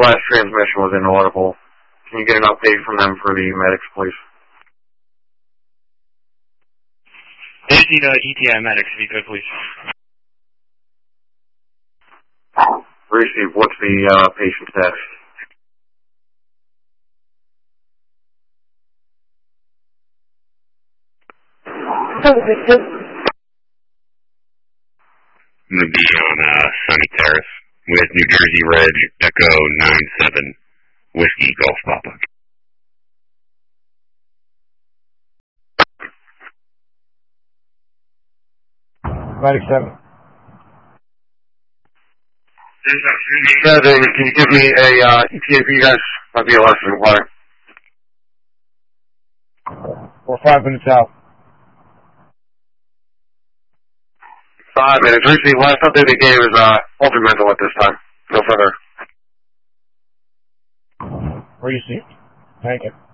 last transmission was inaudible. Can you get an update from them for the medics, please? They need ETI medics, if you could, please. Receive. What's the patient status? I'm going to be on Sunny Terrace with New Jersey Reg Echo 97 Whiskey Golf Papa. Medic 7. Can you give me a ETA for you guys? Might be a less than water. We're 5 minutes out. 5 minutes. Recently, last update they gave is ultra-mental at this time. No further. Received. Thank you.